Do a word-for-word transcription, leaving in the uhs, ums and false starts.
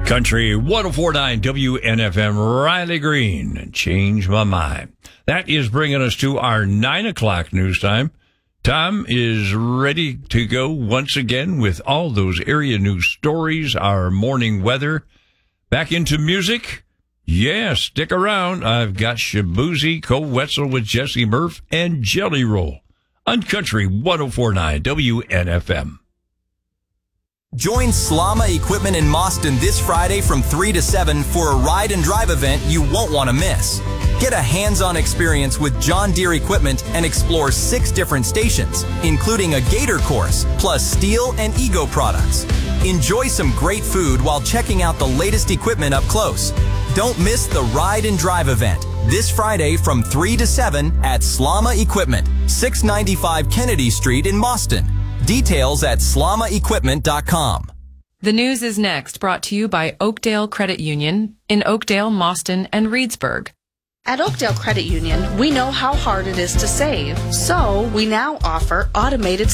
Country one oh four point nine W N F M, Riley Green, Change My Mind. That is bringing us to our nine o'clock news time. Tom is ready to go once again with all those area news stories, our morning weather. Back into music. Yeah, stick around. I've got Shabuzi, Cole Wetzel with Jesse Murph, and Jelly Roll on Country one oh four point nine W N F M. Join Slama Equipment in Mauston this Friday from three to seven for a ride and drive event you won't want to miss. Get a hands-on experience with John Deere equipment and explore six different stations, including a Gator course, plus Steel and Ego products. Enjoy some great food while checking out the latest equipment up close. Don't miss the Ride and Drive event this Friday from three to seven at Slama Equipment, six ninety-five Kennedy Street in Mauston. Details at slama equipment dot com. The news is next, brought to you by Oakdale Credit Union in Oakdale, Mauston, and Reedsburg. At Oakdale Credit Union, we know how hard it is to save, so we now offer automated